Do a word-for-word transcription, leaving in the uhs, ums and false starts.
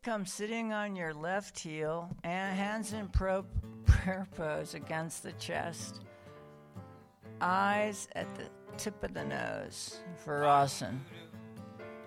come sitting on your left heel and hands in pro- prayer pose against the chest. Eyes at the tip of the nose for Rawson.